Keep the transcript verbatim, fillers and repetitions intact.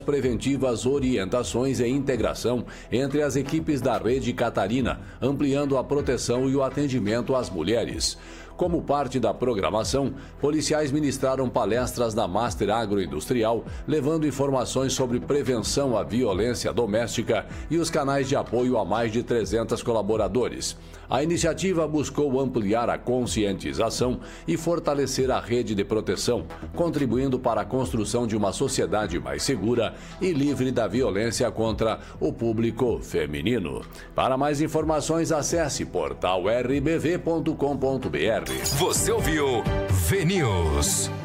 preventivas, orientações e integração entre as equipes da Rede Catarina, ampliando a proteção e o atendimento às mulheres. Como parte da programação, policiais ministraram palestras na Master Agroindustrial, levando informações sobre prevenção à violência doméstica e os canais de apoio a mais de trezentos colaboradores. A iniciativa buscou ampliar a conscientização e fortalecer a rede de proteção, contribuindo para a construção de uma sociedade mais segura e livre da violência contra o público feminino. Para mais informações, acesse portal r b v ponto com ponto b r. Você ouviu V News.